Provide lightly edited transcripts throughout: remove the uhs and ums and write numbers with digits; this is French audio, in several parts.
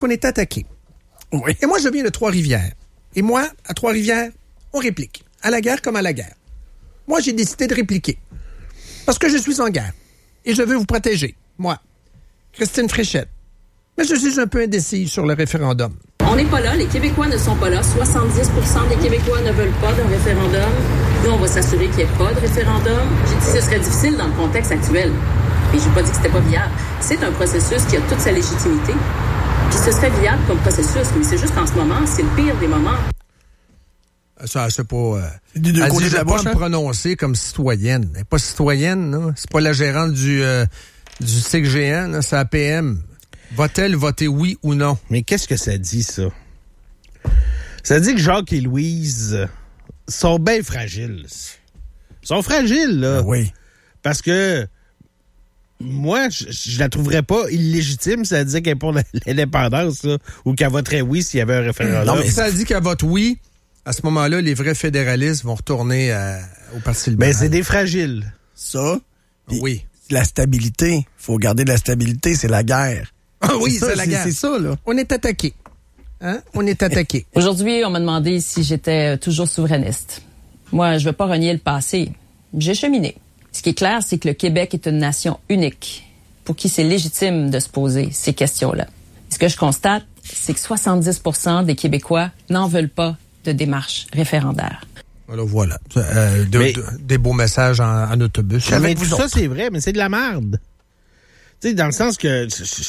qu'on est attaqué. Oui. Et moi, je viens de Trois-Rivières. Et moi, à Trois-Rivières, on réplique. À la guerre comme à la guerre. Moi, j'ai décidé de répliquer. Parce que je suis en guerre. Et je veux vous protéger. Moi, Christine Fréchette. Mais je suis un peu indécise sur le référendum. On n'est pas là, les Québécois ne sont pas là. 70% des Québécois ne veulent pas d'un référendum. Nous, on va s'assurer qu'il n'y ait pas de référendum. J'ai dit que ce serait difficile dans le contexte actuel. Et j'ai pas dit que c'était pas viable. C'est un processus qui a toute sa légitimité. Puis ce serait viable comme processus, mais c'est juste qu'en ce moment, c'est le pire des moments. Ça, c'est pas... C'est des deux côtés de la bouche, pas me prononcer comme citoyenne. Elle n'est pas citoyenne, là. C'est pas la gérante du CGN, là. C'est la PM. Va-t-elle voter oui ou non? Mais qu'est-ce que ça dit, ça? Ça dit que Jacques et Louise sont bien fragiles. Ils sont fragiles, là. Oui. Parce que moi, je la trouverais pas illégitime si elle disait qu'elle est pour l'indépendance, là, ou qu'elle voterait oui s'il y avait un référendum. Non, mais si elle dit qu'elle vote oui, à ce moment-là, les vrais fédéralistes vont retourner au Parti libéral. Ben, c'est des fragiles. Ça, oui. La stabilité. Il faut garder de la stabilité, c'est la guerre. Ah oui, c'est la guerre. C'est ça, là. On est attaqué. Hein? On est attaqué. Aujourd'hui, on m'a demandé si j'étais toujours souverainiste. Moi, je veux pas renier le passé. J'ai cheminé. Ce qui est clair, c'est que le Québec est une nation unique pour qui c'est légitime de se poser ces questions-là. Ce que je constate, c'est que 70% des Québécois n'en veulent pas de démarche référendaire. Alors voilà. Des beaux messages en autobus. Mais tout ça, c'est vrai, mais c'est de la merde. Tu sais, dans le sens que...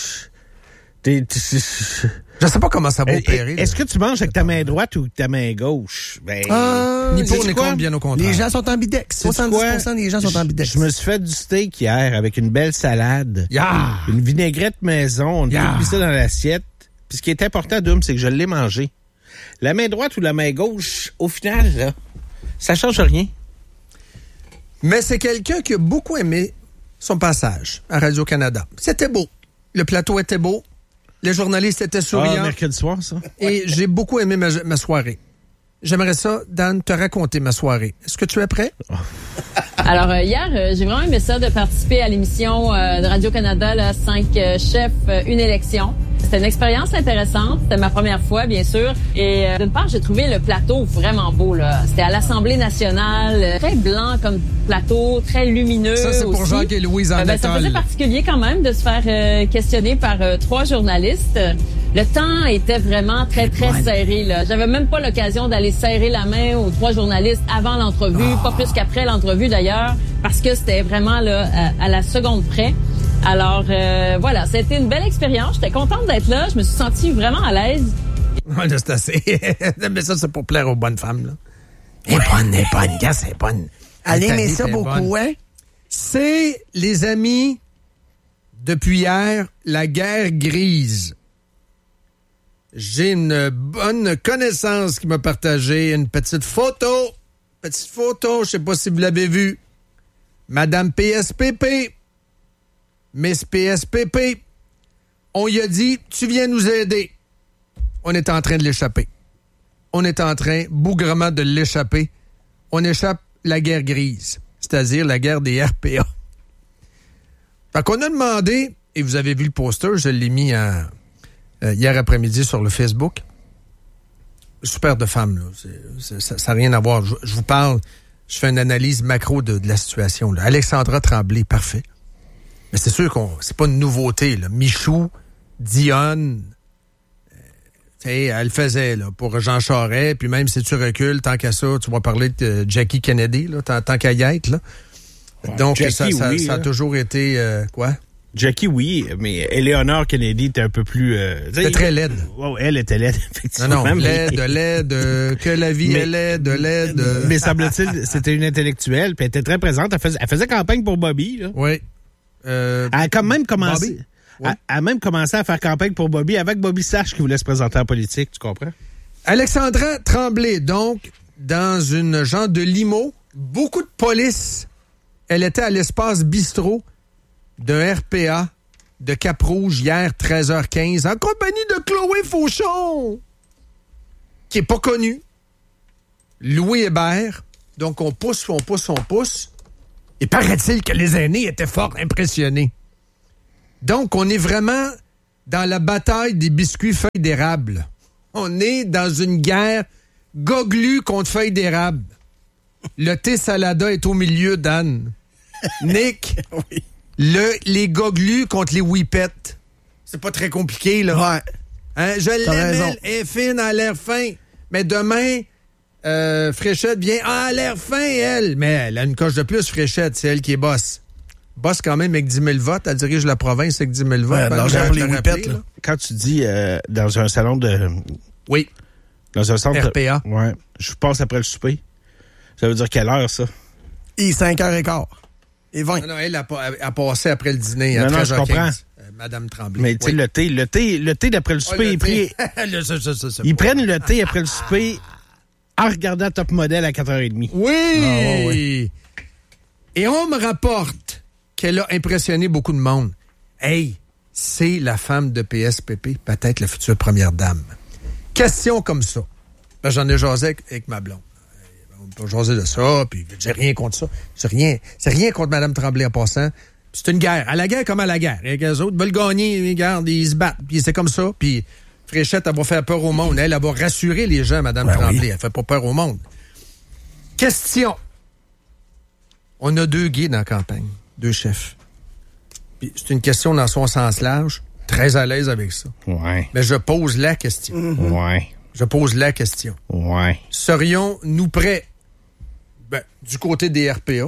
Je sais pas comment ça va opérer. Est-ce que tu manges avec ta main droite ou ta main gauche? Ben, ni pour ni contre, bien au contraire. Les gens sont ambidex. 70% des gens sont ambidex. Je me suis fait du steak hier avec une belle salade. Yeah. Une vinaigrette maison. On a mis ça dans l'assiette. Puis ce qui est important, Doom, c'est que je l'ai mangé. La main droite ou la main gauche, au final, là, ça change rien. Mais c'est quelqu'un qui a beaucoup aimé son passage à Radio-Canada. C'était beau. Le plateau était beau. Les journalistes étaient souriants. Mercredi soir, ça. Et j'ai beaucoup aimé ma soirée. J'aimerais ça, Dan, te raconter ma soirée. Est-ce que tu es prêt? Alors, hier, j'ai vraiment aimé ça de participer à l'émission de Radio-Canada, là, 5 chefs, une élection. C'était une expérience intéressante. C'était ma première fois, bien sûr. Et d'une part, j'ai trouvé le plateau vraiment beau, là. C'était à l'Assemblée nationale, très blanc comme plateau, très lumineux. Ça, c'est pour aussi. Jacques et Louise en Ça faisait particulier quand même de se faire questionner par 3 journalistes. Le temps était vraiment très, très serré, là. J'avais même pas l'occasion d'aller serrer la main aux 3 journalistes avant l'entrevue, pas plus qu'après l'entrevue d'ailleurs, parce que c'était vraiment là à la seconde près. Alors, voilà, c'était une belle expérience. J'étais contente d'être là. Je me suis sentie vraiment à l'aise. Ouais, c'est assez. Mais ça, c'est pour plaire aux bonnes femmes, là. Elle est bonne, gars, c'est bonne. Elle aimait ça beaucoup, hein? C'est, les amis, depuis hier, la guerre grise. J'ai une bonne connaissance qui m'a partagé une petite photo. Je sais pas si vous l'avez vue. Madame PSPP. Miss PSPP. On lui a dit, tu viens nous aider. On est en train de l'échapper. On est en train, bougrement, de l'échapper. On échappe la guerre grise, c'est-à-dire la guerre des RPA. Fait qu'on a demandé, et vous avez vu le poster, je l'ai mis hier après-midi sur le Facebook. Super de femme, là. Ça n'a rien à voir. Je vous parle, je fais une analyse macro de la situation, là. Alexandra Tremblay, parfait. Mais c'est sûr c'est pas une nouveauté, là. Michou, Dionne, elle faisait, là, pour Jean Charest, puis même si tu recules, tant qu'à ça, tu vas parler de Jackie Kennedy, là, tant qu'à y être, là. Ouais, donc, Jackie, ça a toujours été, quoi? Jackie, oui, mais Eleanor Kennedy était un peu plus... C'était très laide. Oh, elle était laide, effectivement. Non, laide, que la vie est laide. Mais semble-t-il, c'était une intellectuelle, puis elle était très présente. Elle faisait campagne pour Bobby, là. Oui. Elle a quand même commencé... Ouais. Elle a même commencé à faire campagne pour Bobby avec Bobby Sache qui voulait se présenter en politique, tu comprends? Alexandra Tremblay, donc, dans une genre de limo, beaucoup de police. Elle était à l'espace bistrot d'un RPA de Cap-Rouge hier, 13h15, en compagnie de Chloé Fauchon, qui est pas connue. Louis Hébert. Donc, on pousse. Et paraît-il que les aînés étaient fort impressionnés. Donc, on est vraiment dans la bataille des biscuits feuilles d'érable. On est dans une guerre goglu contre feuilles d'érable. Le thé salada est au milieu, Dan. Nick, Oui. les goglus contre les whippets. C'est pas très compliqué, là. Ouais. Hein? Je l'aime, elle est fine, elle a l'air fin. Mais demain, Fréchette vient, elle a l'air fin, elle. Mais elle a une coche de plus, Fréchette, c'est elle qui est boss. Boss quand même avec 10 000 votes, elle dirige la province avec 10 000 votes. Ouais, l'argent pour les whippets, là. Quand tu dis dans un salon de... Oui. Dans un centre... RPA. Ouais. Je passe après le souper. Ça veut dire quelle heure, ça? Et 5h15. Et 20. Non, elle a passé après le dîner à Non, 13h15. je comprends. Madame Tremblay. Mais tu sais, le thé d'après le souper, ils prennent le thé après le souper en regardant Top Model à 4h30. Oui! oui. Et on me rapporte qu'elle a impressionné beaucoup de monde. Hey, c'est la femme de PSPP, peut-être la future première dame. Question comme ça. Ben, j'en ai jasé avec ma blonde. On peut jaser de ça, puis j'ai rien contre ça. C'est rien contre Mme Tremblay en passant. C'est une guerre. À la guerre comme à la guerre. Et les autres veulent gagner, ils regardent, ils se battent. Puis c'est comme ça. Puis Fréchette, elle va faire peur au monde. Elle va rassurer les gens, Mme Tremblay. Oui. Elle fait pas peur au monde. Question. On a 2 guides en campagne. 2 chefs. Puis c'est une question dans son sens large. Très à l'aise avec ça. Ouais. Mais je pose la question. Ouais. Je pose la question. Ouais. Serions-nous prêts, du côté des RPA,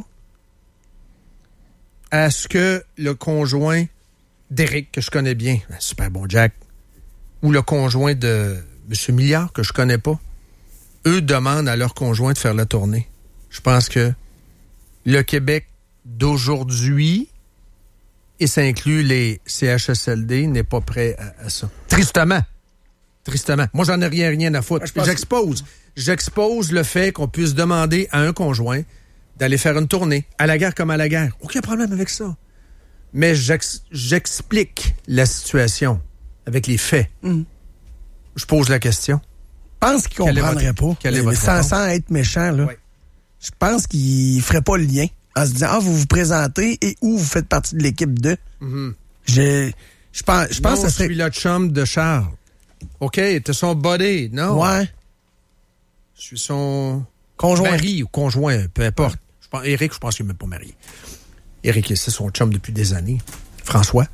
à ce que le conjoint d'Éric, que je connais bien, super bon Jack, ou le conjoint de M. Milliard, que je connais pas, eux demandent à leur conjoint de faire la tournée? Je pense que le Québec d'aujourd'hui, et ça inclut les CHSLD, n'est pas prêt à ça. Tristement. Moi, j'en ai rien à foutre. J'expose le fait qu'on puisse demander à un conjoint d'aller faire une tournée, à la guerre comme à la guerre. Aucun problème avec ça. Mais j'explique la situation avec les faits. Je pose la question. Je pense qu'il comprendrait pas. Sans être méchant, là. Oui. Je pense qu'il ferait pas le lien en se disant, vous vous présentez et où vous faites partie de l'équipe de. Je pense que ça serait... Je suis le chum de Charles. OK, t'es son buddy, non? Ouais. Je suis son conjoint. Mari ou conjoint, peu importe. Éric, je pense qu'il n'est même pas marié. Éric, c'est son chum depuis des années. François.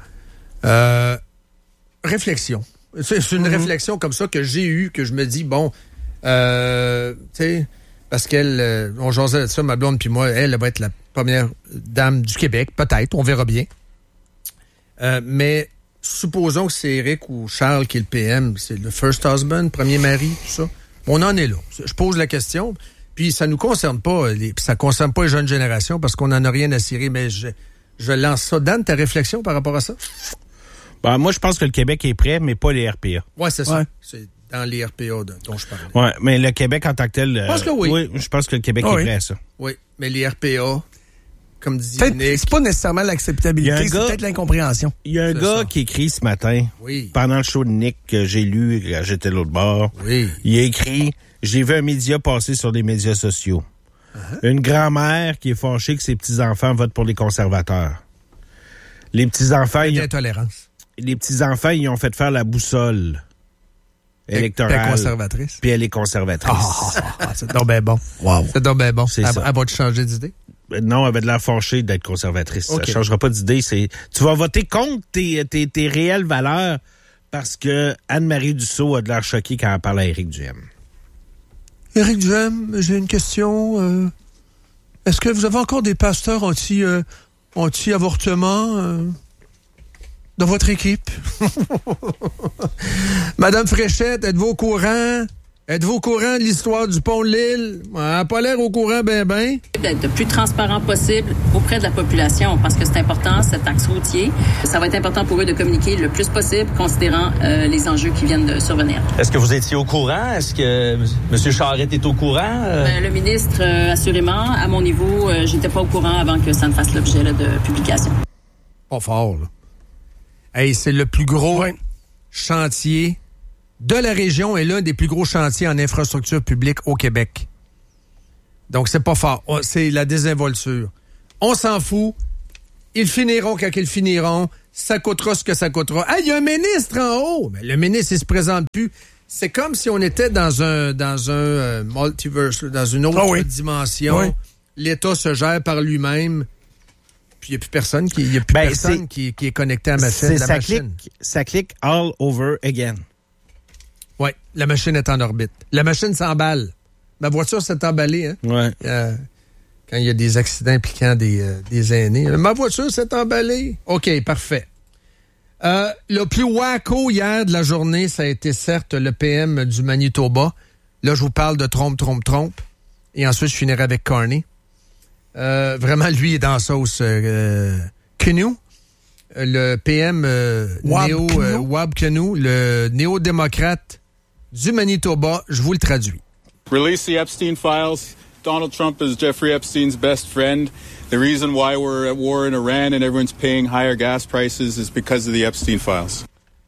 Réflexion. C'est une réflexion comme ça que j'ai eue, que je me dis, bon, tu sais, parce qu'elle, on jasait de ça, ma blonde puis moi, elle va être la première dame du Québec, peut-être, on verra bien. Mais supposons que c'est Éric ou Charles qui est le PM, c'est le first husband, premier mari, tout ça. On en est là. Je pose la question, puis ça nous concerne pas, ça concerne pas les jeunes générations parce qu'on n'en a rien à cirer, mais je lance ça. Dan, ta réflexion par rapport à ça? Ben, moi, je pense que le Québec est prêt, mais pas les RPA. Oui, c'est ça. C'est dans les RPA dont je parlais. Oui, mais le Québec en tant que tel... Je pense que oui. Oui, je pense que le Québec est prêt à ça. Oui, mais les RPA... Comme dit Nick, c'est pas nécessairement l'acceptabilité, c'est peut-être l'incompréhension. Il y a un gars qui écrit ce matin, pendant le show de Nick que j'ai lu quand j'étais de l'autre bord. Oui. Il a écrit « J'ai vu un média passer sur les médias sociaux. Une grand-mère qui est fâchée que ses petits-enfants votent pour les conservateurs. Les petits-enfants... L'intolérance. Les petits-enfants, ils ont fait faire la boussole électorale. Elle est conservatrice. Puis elle est conservatrice. C'est donc bien bon. Wow. C'est donc bien bon. C'est ça. Elle va-tu changer d'idée? Non, elle avait de l'air fâchée d'être conservatrice. Okay. Ça changera pas d'idée. Tu vas voter contre tes réelles valeurs parce que Anne-Marie Dussault a de l'air choquée quand elle parle à Éric Duhem. Éric Duhem, j'ai une question. Est-ce que vous avez encore des pasteurs anti-avortement dans votre équipe? Madame Fréchette, êtes-vous au courant? Êtes-vous au courant de l'histoire du pont de l'île? Elle n'a pas l'air au courant, ben. D'être le plus transparent possible auprès de la population, parce que c'est important, cet axe routier. Ça va être important pour eux de communiquer le plus possible, considérant les enjeux qui viennent de survenir. Est-ce que vous étiez au courant? Est-ce que M. Charette est au courant? Le ministre, assurément. À mon niveau, j'étais pas au courant avant que ça ne fasse l'objet de publication. Pas fort, là. Hey, c'est le plus gros chantier de la région et l'un des plus gros chantiers en infrastructure publique au Québec. Donc, c'est pas fort. C'est la désinvolture. On s'en fout. Ils finiront quand ils finiront. ça coûtera ce que ça coûtera. Ah, il y a un ministre en haut. Mais le ministre, il se présente plus. C'est comme si on était dans un multiverse, dans une autre dimension. Oui. L'État se gère par lui-même. Puis il n'y a plus personne qui est connecté à la machine. Ça clique all over again. Oui, la machine est en orbite. La machine s'emballe. Ma voiture s'est emballée. Hein? Ouais. Quand il y a des accidents impliquant des aînés. Ma voiture s'est emballée. OK, parfait. Le plus wacko hier de la journée, ça a été certes le PM du Manitoba. Là, je vous parle de Trump. Et ensuite, je finirai avec Carney. Vraiment, lui est dans la sauce. Canoe, le PM Wab Canoe, le néo-démocrate du Manitoba, je vous le traduis. Release the Epstein files. Donald Trump is Jeffrey Epstein's best friend. The reason why we're at war in Iran and everyone's paying higher gas prices is because of the Epstein files.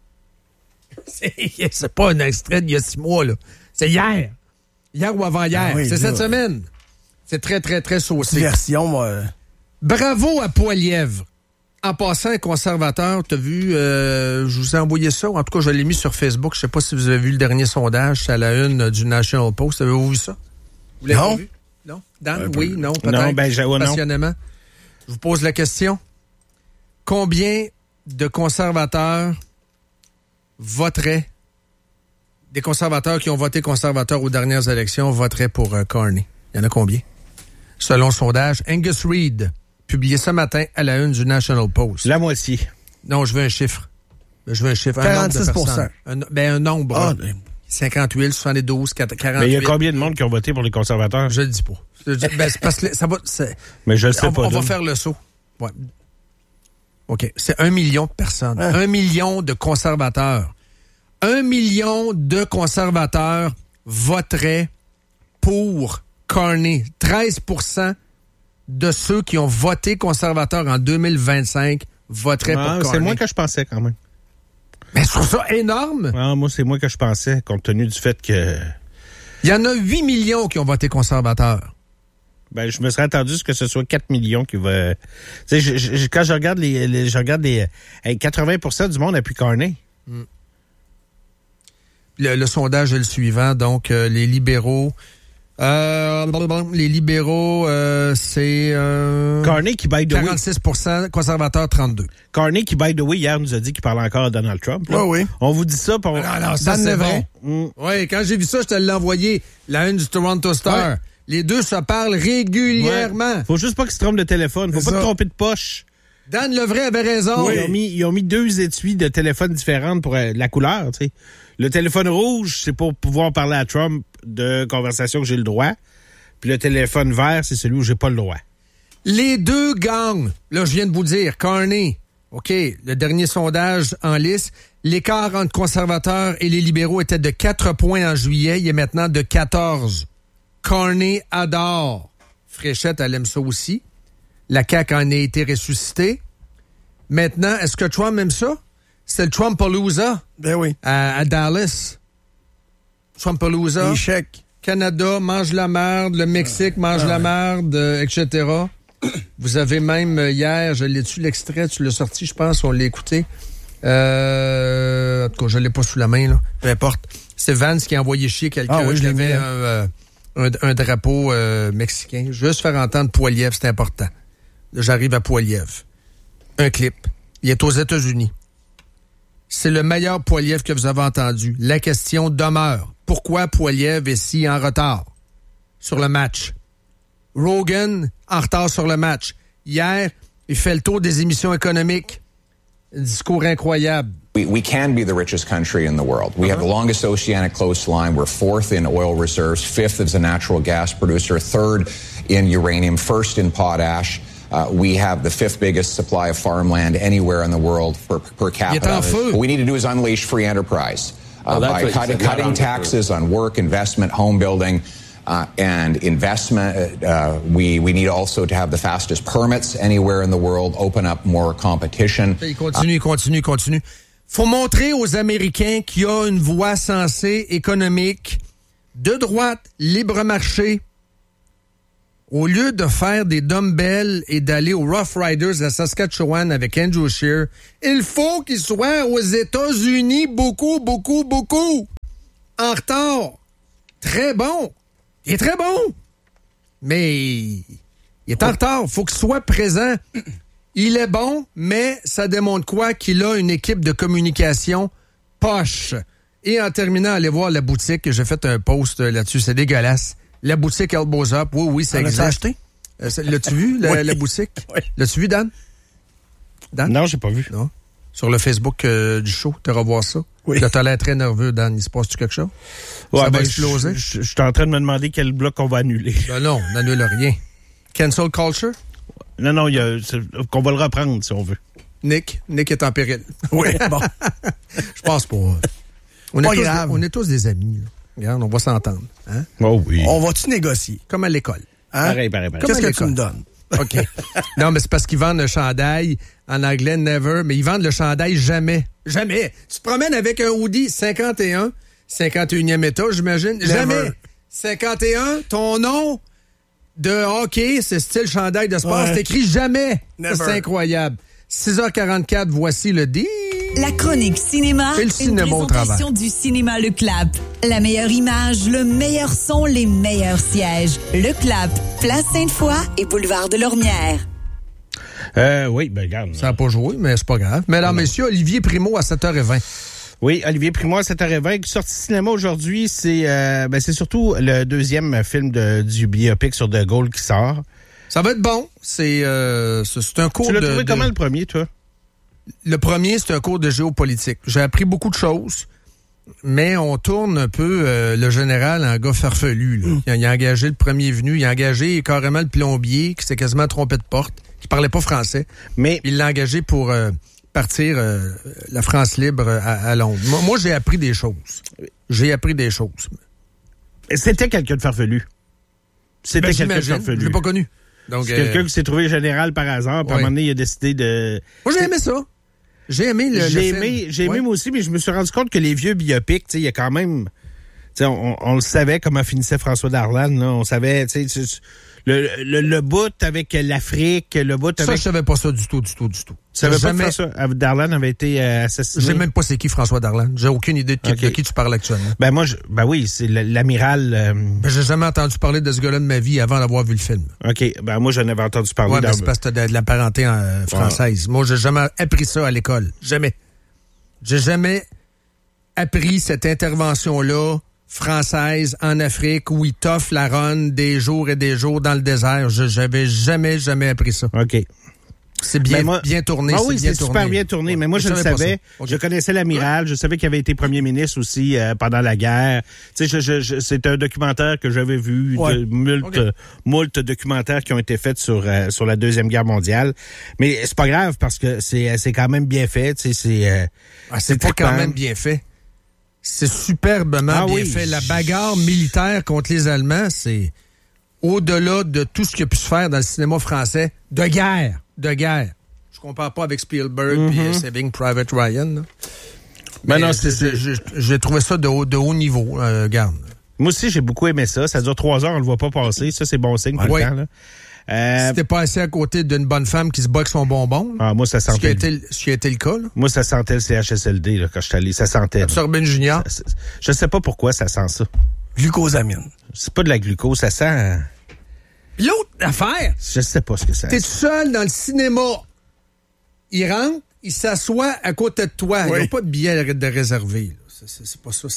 C'est pas un extrait d'il y a 6 mois, là. C'est hier. Hier ou avant-hier. C'est cette semaine. C'est très, très, très saucé. Version, Bravo à Poilievre. En passant, un conservateur, t'as vu, je vous ai envoyé ça, en tout cas, je l'ai mis sur Facebook. Je sais pas si vous avez vu le dernier sondage, c'est à la une du National Post. Avez-vous vu ça? Vous l'avez vu? Non? Dan? Oui, non, peut-être. Non, passionnément. Non. Je vous pose la question. Combien de conservateurs voteraient, des conservateurs qui ont voté conservateur aux dernières élections, voteraient pour Carney? Il y en a combien? Selon le sondage, Angus Reid, publié ce matin à la une du National Post. La moitié. Non, je veux un chiffre. 46%. Un nombre. 58, 72, 48. Mais il y a combien de monde qui ont voté pour les conservateurs? Je le dis pas. C'est parce que ça va... Mais je le sais pas. On va faire le saut. Ouais. OK. C'est 1 million de personnes. 1 million de conservateurs. 1 million de conservateurs voteraient pour Carney. 13% de ceux qui ont voté conservateur en 2025 voteraient pour Carney. C'est moins que je pensais quand même. Mais je trouve ça énorme. Ah, moi, c'est moins que je pensais, compte tenu du fait que... Il y en a 8 millions qui ont voté conservateur. Ben, je me serais attendu que ce soit 4 millions qui va... Tu sais, quand je regarde les 80% du monde appuie Carney. Le sondage est le suivant. Donc, les libéraux... c'est... Carney qui, by the way... 46%, conservateur, 32%. Carney qui, by the way, hier nous a dit qu'il parlait encore à Donald Trump. Là. Oui. On vous dit ça pour... Non, ça c'est vrai. Oui, quand j'ai vu ça, je te l'ai envoyé. La une du Toronto Star. Ouais. Les deux se parlent régulièrement. Ouais. Faut juste pas qu'ils se trompent de téléphone. Faut pas te tromper de poche. Dan Levray avait raison. Oui. Ils ont mis 2 étuis de téléphone différentes pour la couleur, tu sais. Le téléphone rouge, c'est pour pouvoir parler à Trump de conversation que j'ai le droit. Puis le téléphone vert, c'est celui où j'ai pas le droit. Les deux gagnent. Là, je viens de vous dire, Carney. OK, le dernier sondage en lice. L'écart entre conservateurs et les libéraux était de 4 points en juillet. Il est maintenant de 14. Carney adore. Fréchette, elle aime ça aussi. La CAQ en a été ressuscitée. Maintenant, est-ce que Trump aime ça? C'est le Trumpalooza. Ben oui. À Dallas. Trumpalooza. Échec. Canada mange la merde. Le Mexique mange la merde, etc. Vous avez même, hier, je l'ai-tu l'extrait? Tu l'as sorti, je pense, on l'a écouté. En tout cas, je l'ai pas sous la main, là. Peu importe. C'est Vance qui a envoyé chier quelqu'un. Ah oui, je l'avais un drapeau mexicain. Juste faire entendre Poilievre, c'est important. Là, j'arrive à Poilievre. Un clip. Il est aux États-Unis. C'est le meilleur Poilievre que vous avez entendu. La question demeure. Pourquoi Poilievre est si en retard sur le match? Rogan, en retard sur le match. Hier, il fait le tour des émissions économiques. Discours incroyable. We can be the richest country in the world. We have the longest oceanic coastline. We're 4th in oil reserves, 5th as a natural gas producer, 3rd in uranium, 1st in potash. We have the 5th biggest supply of farmland anywhere in the world per capita. What we need to do is unleash free enterprise by cutting taxes on work, investment, home building, and investment. We need also to have the fastest permits anywhere in the world, open up more competition. Continue. Faut montrer aux Américains qu'il y a une voie sensée, économique, de droite, libre marché, au lieu de faire des dumbbells et d'aller aux Rough Riders à Saskatchewan avec Andrew Scheer, il faut qu'il soit aux États-Unis beaucoup en retard. Très bon. Il est très bon. Mais il est en retard. Faut qu'il soit présent. Il est bon, mais ça démontre quoi? Qu'il a une équipe de communication poche. Et en terminant, allez voir la boutique. J'ai fait un post là-dessus. C'est dégueulasse. La boutique Elbows Up. Oui, ça existe. Acheté? L'as-tu vu, la boutique? Oui. L'as-tu vu, Dan? Non, j'ai pas vu. Non. Sur le Facebook du show, tu vas voir ça. Oui. Là, t'as l'air très nerveux, Dan. Il se passe-tu quelque chose? Ouais, ça va exploser? Je suis en train de me demander quel bloc on va annuler. Non, on n'annule rien. Cancel culture? Non, qu'on va le reprendre, si on veut. Nick est en péril. Oui, bon. Je pense pas. On est tous des amis. Là. Regarde, on va s'entendre. Hein? Oh oui. On va-tu négocier? Comme à l'école. Hein? Pareil. Qu'est-ce que tu me donnes? OK. Non, mais c'est parce qu'ils vendent le chandail, en anglais, never, mais ils vendent le chandail jamais. Jamais. Tu te promènes avec un hoodie 51, 51e étage, j'imagine. Never. Jamais. 51, ton nom de hockey, c'est style chandail de sport, c'est écrit jamais. Never. C'est incroyable. 6h44, voici le deal. La chronique cinéma, Et le cinéma au travail. présentation du cinéma Le Clap. La meilleure image, le meilleur son, les meilleurs sièges. Le Clap, Place Sainte-Foy et Boulevard de Lormière. Oui, regarde. Ça n'a pas joué, mais c'est pas grave. Mesdames, messieurs, Olivier Primo à 7h20. Oui, Olivier Primo à 7h20. Sorti cinéma aujourd'hui, c'est surtout le deuxième film du biopic sur De Gaulle qui sort. Ça va être bon. C'est un cours Tu l'as trouvé comment le premier, toi? Le premier, c'est un cours de géopolitique. J'ai appris beaucoup de choses, mais on tourne un peu le général en gars farfelu. Là. Il a engagé le premier venu, il a engagé carrément le plombier qui s'est quasiment trompé de porte, qui parlait pas français. Mais il l'a engagé pour partir la France libre à Londres. Moi, j'ai appris des choses. C'était quelqu'un de farfelu. C'était quelqu'un de farfelu. Je l'ai pas connu. Donc, c'est quelqu'un qui s'est trouvé général par hasard, puis à un moment donné, il a décidé de... Moi, j'ai aimé ça. J'ai aimé le film. J'ai aimé moi aussi, mais je me suis rendu compte que les vieux biopics, il y a quand même... On le savait comment finissait François Darlan. Là. On savait, le bout avec l'Afrique, le bout avec... Ça, je savais pas ça du tout. Tu savais pas que François Darlan avait été assassiné? Je sais même pas c'est qui François Darlan. J'ai aucune idée de qui tu parles actuellement. Oui, c'est l'amiral... j'ai jamais entendu parler de ce gars-là de ma vie avant d'avoir vu le film. OK. moi, j'en avais entendu parler. Ouais, mais c'est parce que t'as de la parenté française. Moi, j'ai jamais appris ça à l'école. Jamais. J'ai jamais appris cette intervention-là française en Afrique où il toffe la run des jours et des jours dans le désert. J'avais jamais appris ça. OK. C'est bien tourné. Ah oui, c'est super bien tourné. Mais moi, je le savais. Okay. Je connaissais l'amiral. Je savais qu'il avait été premier ministre aussi pendant la guerre. Tu sais, c'est un documentaire que j'avais vu. Moult documentaires qui ont été faits sur la Deuxième Guerre mondiale. Mais c'est pas grave parce que c'est quand même bien fait. Tu sais, c'est pas quand même bien fait. C'est superbement bien fait. La bagarre militaire contre les Allemands, c'est au-delà de tout ce qui a pu se faire dans le cinéma français de guerre. Je compare pas avec Spielberg et Saving Private Ryan. Mais non, j'ai trouvé ça de haut niveau. Garde. Moi aussi, j'ai beaucoup aimé ça. Ça dure 3 heures, on le voit pas passer. Ça, c'est bon signe tout le temps. Là. Si t'es pas assis à côté d'une bonne femme qui se bat avec son bonbon, moi, ça sentait... Ce qui a été le cas, là. Moi, ça sentait le CHSLD là, quand je suis allé. Ça sentait. Sorbonne Junior? Je sais pas pourquoi ça sent ça. Glucosamine. C'est pas de la glucose, ça sent... L'autre affaire... Je sais pas ce que c'est. T'es tout seul dans le cinéma. Il rentre, il s'assoit à côté de toi. Il n'y a pas de billet de réservé. Là. C'est pas ça.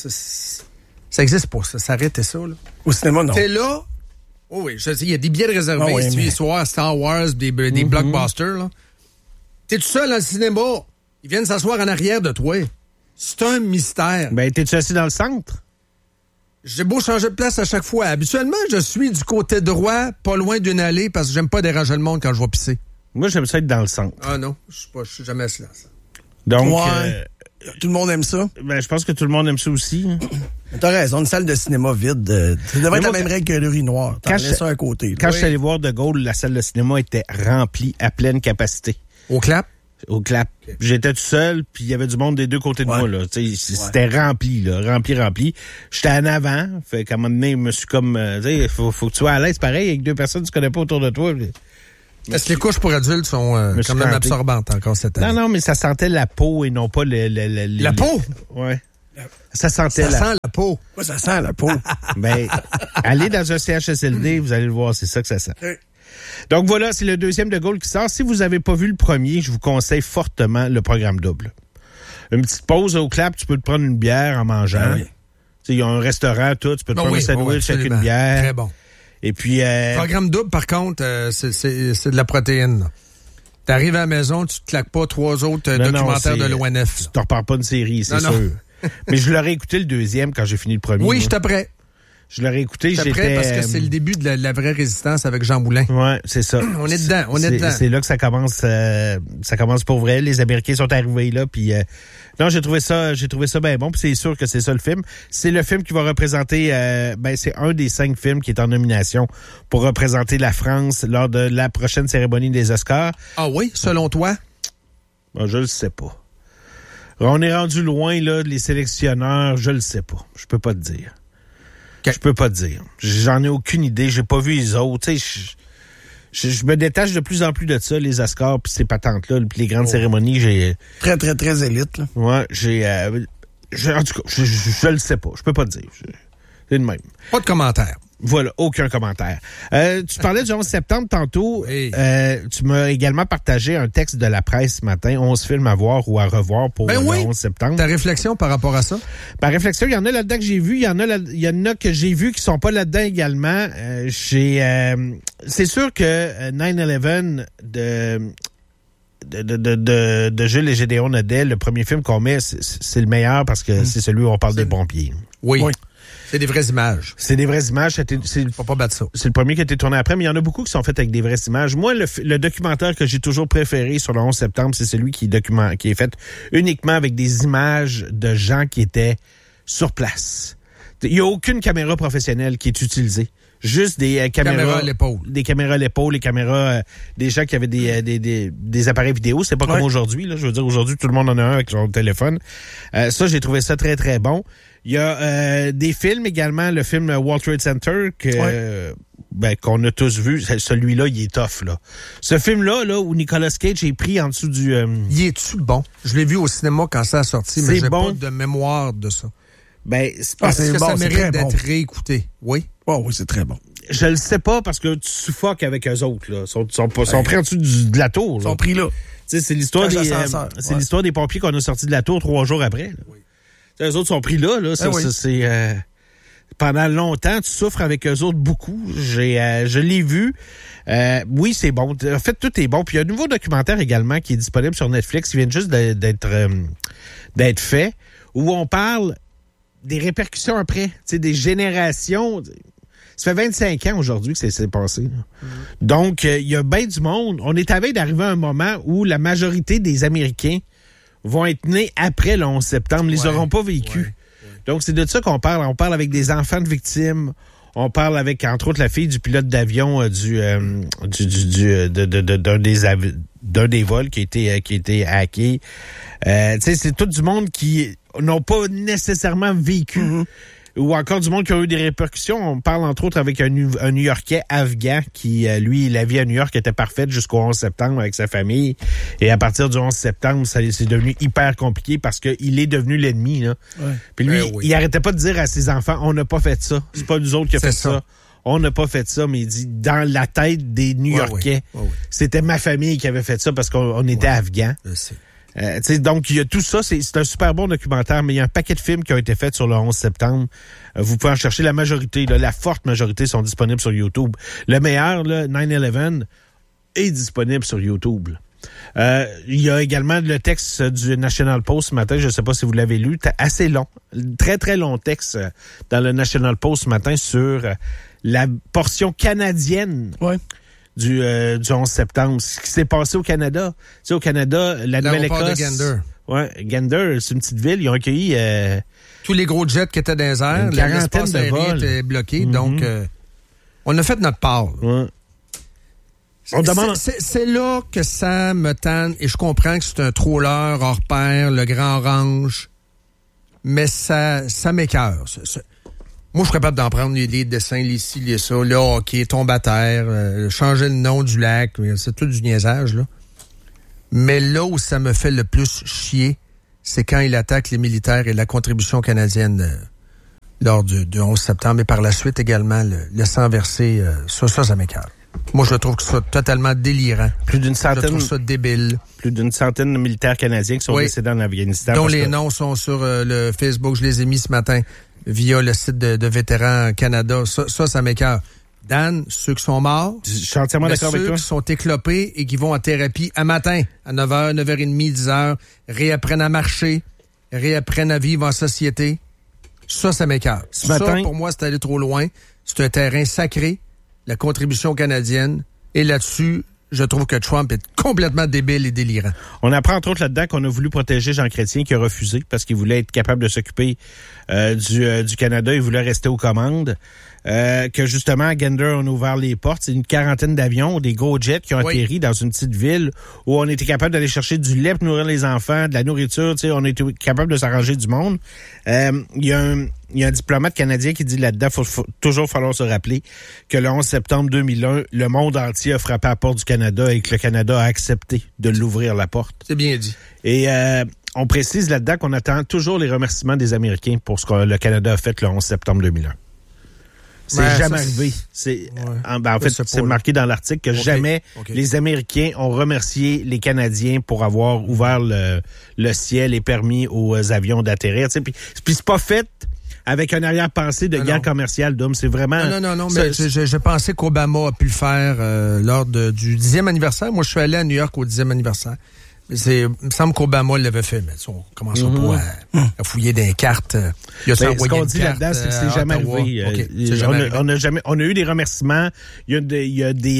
Ça existe pas, ça. Arrêtez ça. Là. Au cinéma, non. T'es là... Oh oui, il y a des billets de réservés. Si tu veux soir Star Wars, des blockbusters. Là. T'es tout seul dans le cinéma. Ils viennent s'asseoir en arrière de toi. C'est un mystère. T'es-tu assis dans le centre? J'ai beau changer de place à chaque fois. Habituellement, je suis du côté droit, pas loin d'une allée, parce que j'aime pas déranger le monde quand je vais pisser. Moi, j'aime ça être dans le centre. Ah non, je suis jamais assis là. Ça. Donc, tout le monde aime ça? Je pense que tout le monde aime ça aussi. T'as raison, une salle de cinéma vide. Ça devrait être la même règle que le Urinoir. T'en laisses ça à côté. Quand je suis allé voir De Gaulle, la salle de cinéma était remplie à pleine capacité. Au Clap? au clap. Okay. J'étais tout seul, puis il y avait du monde des deux côtés de moi, là. C'était rempli, là. Rempli. J'étais en avant. Fait qu'à un moment donné, je me suis comme, faut que tu sois à l'aise, pareil, avec deux personnes que tu connais pas autour de toi. Est-ce que les couches pour adultes sont quand même absorbantes encore cette année? Non, mais ça sentait la peau et non pas la peau? Ouais. Ça sentait sent la peau. Ouais, ça sent la peau. Ben, allez dans un CHSLD, vous allez le voir, c'est ça que ça sent. Donc voilà, c'est le deuxième de Gaulle qui sort. Si vous n'avez pas vu le premier, je vous conseille fortement le programme double. Une petite pause au clap, tu peux te prendre une bière en mangeant. Oui. Il y a un restaurant, tout, tu peux te prendre un sandwich avec une bière. Très bon. Et puis... Programme double, par contre, c'est de la protéine. T'arrives à la maison, tu te claques pas 3 autres documentaires de l'ONF. Tu te repars pas une série, c'est sûr. Mais je l'aurais écouté le deuxième quand j'ai fini le premier. Oui, j'étais prêt. Je l'aurais écouté, j'étais prêt parce que c'est le début de la vraie résistance avec Jean Moulin. Ouais, c'est ça. On est dedans. C'est là que ça commence pour vrai. Les Américains sont arrivés là, puis non, j'ai trouvé ça bien bon. Puis c'est sûr que c'est ça le film. C'est le film qui va représenter. C'est un des 5 films qui est en nomination pour représenter la France lors de la prochaine cérémonie des Oscars. Ah oui, selon toi? Ben, je le sais pas. On est rendu loin là, les sélectionneurs. Je le sais pas. Je peux pas te dire. Je peux pas te dire. J'en ai aucune idée. J'ai pas vu les autres. Je me détache de plus en plus de ça, les Oscars puis ces patentes-là, puis les grandes cérémonies. J'ai très, très, très élite. Là. Ouais, en tout cas, je le sais pas. Je peux pas te dire. C'est le même. Pas de commentaire. Voilà, aucun commentaire. Tu parlais du 11 septembre tantôt. Oui. Tu m'as également partagé un texte de la presse ce matin, 11 films à voir ou à revoir pour le 11 septembre. Ta réflexion par rapport à ça? Ma réflexion, il y en a là-dedans que j'ai vu, il y en a que j'ai vu qui sont pas là-dedans également. C'est sûr que 9/11 de Jules et Gédéon Nodel, le premier film qu'on met, c'est le meilleur parce que c'est celui où on parle des pompiers. Oui. C'est des vraies images. C'est des vraies images. Faut pas battre ça. C'est le premier qui a été tourné après, mais il y en a beaucoup qui sont faits avec des vraies images. Moi, le documentaire que j'ai toujours préféré sur le 11 septembre, c'est celui qui est fait uniquement avec des images de gens qui étaient sur place. Il n'y a aucune caméra professionnelle qui est utilisée. Juste des caméras à l'épaule. Des caméras à l'épaule, les caméras des gens qui avaient des appareils vidéo. C'est pas comme aujourd'hui. Là. Je veux dire, aujourd'hui, tout le monde en a un avec son téléphone. Ça, j'ai trouvé ça très, très bon. Il y a des films également, le film World Trade Center qu'on a tous vu. Celui-là, il est tough, là. Ce film-là, là, où Nicolas Cage est pris en dessous du... Il est-tu bon? Je l'ai vu au cinéma quand ça a sorti, mais j'ai pas de mémoire de ça. C'est parce que ça mérite d'être réécouté. Oui? Oh, oui, c'est très bon. Je le sais pas parce que tu suffoques avec eux autres, là. Ils sont pris en dessous de la tour, là. Ils sont pris là. C'est l'histoire l'histoire des pompiers qu'on a sortis de la tour 3 jours après, là. Oui. Eux autres sont pris là. C'est pendant longtemps, tu souffres avec eux autres beaucoup. Je l'ai vu. Oui, c'est bon. En fait, tout est bon. Puis il y a un nouveau documentaire également qui est disponible sur Netflix. Il vient juste d'être fait, où on parle des répercussions après, des générations. Ça fait 25 ans aujourd'hui que c'est passé. Mm-hmm. Donc, il y a bien du monde. On est à veille d'arriver à un moment où la majorité des Américains vont être nés après le 11 septembre. Ils les auront pas vécu. Donc, c'est de ça qu'on parle. On parle avec des enfants de victimes. On parle avec, entre autres, la fille du pilote d'avion d'un des vols qui a été hacké. C'est tout du monde qui n'ont pas nécessairement vécu. Mm-hmm. Ou encore du monde qui a eu des répercussions. On parle entre autres avec un New-Yorkais afghan qui, lui, la vie à New York était parfaite jusqu'au 11 septembre avec sa famille. Et à partir du 11 septembre, c'est devenu hyper compliqué parce qu'il est devenu l'ennemi. Là. Ouais. Puis lui, il arrêtait pas de dire à ses enfants, on n'a pas fait ça. C'est pas nous autres qui a fait ça. On n'a pas fait ça, mais il dit, dans la tête des New-Yorkais, c'était ma famille qui avait fait ça parce qu'on était afghans. Donc, il y a tout ça. C'est un super bon documentaire, mais il y a un paquet de films qui ont été faits sur le 11 septembre. Vous pouvez en chercher. La majorité, la forte majorité sont disponibles sur YouTube. Le meilleur, 9/11, est disponible sur YouTube. Il y a également le texte du National Post ce matin. Je ne sais pas si vous l'avez lu. Assez long. Très, très long texte dans le National Post ce matin sur la portion canadienne. Ouais. Du 11 septembre. Ce qui s'est passé au Canada. Tu sais, au Canada, la Nouvelle-Écosse... Gander. Ouais, Gander, c'est une petite ville. Ils ont accueilli... tous les gros jets qui étaient dans les airs. Une quarantaine de vols. Était bloqué. Mm-hmm. Donc, on a fait notre part. Ouais. On demande... C'est là que ça me tanne, et je comprends que c'est un troller hors pair, le grand orange, mais ça m'écœure. Moi, je suis capable d'en prendre les dessins, les ci, les ça, le hockey, tombe à terre, changer le nom du lac, c'est tout du niaisage, là. Mais là où ça me fait le plus chier, c'est quand il attaque les militaires et la contribution canadienne lors du 11 septembre, et par la suite également le sang versé, ça m'écœure. Moi, je trouve que c'est totalement délirant. Plus d'une centaine. Je trouve ça débile. Plus d'une centaine de militaires canadiens qui sont décédés en Afghanistan. Dont les noms sont sur le Facebook. Je les ai mis ce matin via le site de Vétérans Canada. Ça m'écoeure. Dan, ceux qui sont morts. Je suis entièrement d'accord avec toi. Ceux qui sont éclopés et qui vont en thérapie à matin, à 9h, 9h30, 10h, réapprennent à marcher, réapprennent à vivre en société. Ça m'écoeure. Ça, pour moi, c'est aller trop loin. C'est un terrain sacré. La contribution canadienne. Et là-dessus, je trouve que Trump est complètement débile et délirant. On apprend entre autres là-dedans qu'on a voulu protéger Jean Chrétien, qui a refusé parce qu'il voulait être capable de s'occuper du Canada. Il voulait rester aux commandes. Que justement, à Gander, on a ouvert les portes. C'est une quarantaine d'avions, des gros jets qui ont atterri dans une petite ville où on était capable d'aller chercher du lait pour nourrir les enfants, de la nourriture. On était capable de s'arranger du monde. Il y a un diplomate canadien qui dit là-dedans, faut toujours falloir se rappeler que le 11 septembre 2001, le monde entier a frappé à la porte du Canada et que le Canada a accepté de l'ouvrir la porte. C'est bien dit. Et on précise là-dedans qu'on attend toujours les remerciements des Américains pour ce que le Canada a fait le 11 septembre 2001. C'est jamais arrivé. En fait, c'est marqué dans l'article que jamais les Américains ont remercié les Canadiens pour avoir ouvert le ciel et permis aux avions d'atterrir. Puis c'est pas fait avec un arrière-pensée de guerre commerciale, Dom. C'est vraiment... Non, mais je pensais qu'Obama a pu le faire lors du 10e anniversaire. Moi, je suis allé à New York au 10e anniversaire. Il me semble qu'Obama l'avait fait, mais on commence pas à fouiller des cartes. Ce qu'on dit là-dedans, c'est que c'est jamais arrivé. On a eu des remerciements. Il y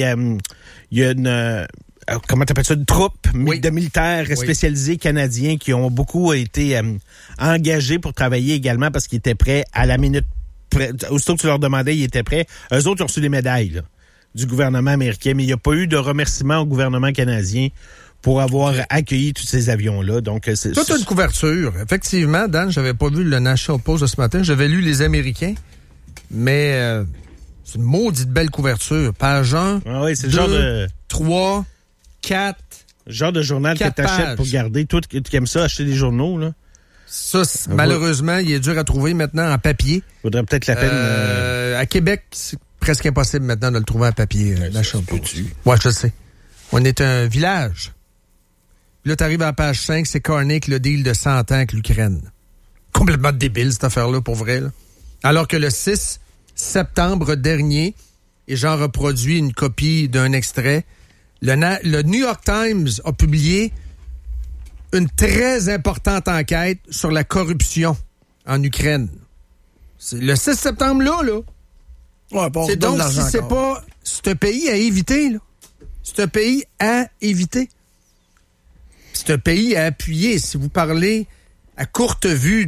a une comment t'appelles ça, une troupe de militaires spécialisés canadiens qui ont beaucoup été engagés pour travailler également parce qu'ils étaient prêts à la minute. Aussitôt que tu leur demandais, ils étaient prêts. Eux autres ont reçu des médailles là, du gouvernement américain, mais il n'y a pas eu de remerciement au gouvernement canadien pour avoir accueilli tous ces avions-là. Donc, c'est toute une couverture. Effectivement, Dan, j'avais pas vu le National Post de ce matin. J'avais lu Les Américains, mais c'est une maudite belle couverture. Page 1, c'est 2, le genre de 3, 4. Le genre de journal que t'achètes pour garder. Toi, tu aimes ça, acheter des journaux, là? Ça, malheureusement, il est dur à trouver maintenant en papier. Faudrait peut-être la peine... À Québec, c'est presque impossible maintenant de le trouver en papier, National Post. Ouais, je sais. On est un village. Là, t'arrives à la page 5, c'est Carnick, le deal de 100 ans avec l'Ukraine. Complètement débile, cette affaire-là, pour vrai. Là. Alors que le 6 septembre dernier, et j'en reproduis une copie d'un extrait, le New York Times a publié une très importante enquête sur la corruption en Ukraine. C'est le 6 septembre, là. Ouais, c'est donc, c'est un pays à éviter, là. C'est un pays à éviter. C'est un pays à appuyer. Si vous parlez à courte vue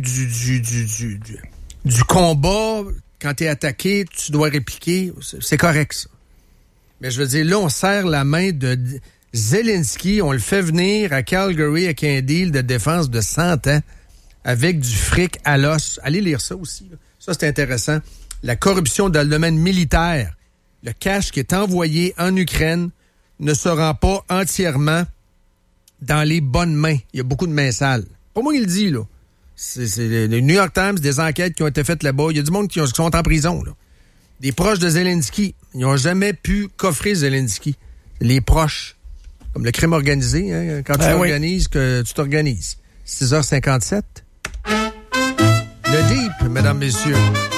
du combat, quand tu es attaqué, tu dois répliquer, c'est correct, ça. Mais je veux dire, là, on serre la main de Zelensky, on le fait venir à Calgary avec un deal de défense de 100 ans avec du fric à l'os. Allez lire ça aussi. Là. Ça, c'est intéressant. La corruption dans le domaine militaire, le cash qui est envoyé en Ukraine ne se rend pas entièrement dans les bonnes mains. Il y a beaucoup de mains sales. Pas moi qui le dis, là. C'est le New York Times, des enquêtes qui ont été faites là-bas. Il y a du monde qui sont en prison, là. Des proches de Zelensky. Ils n'ont jamais pu coffrer Zelensky. Les proches. Comme le crime organisé, hein, quand tu t'organises, que tu t'organises. 6h57. Le Deep, mesdames, messieurs.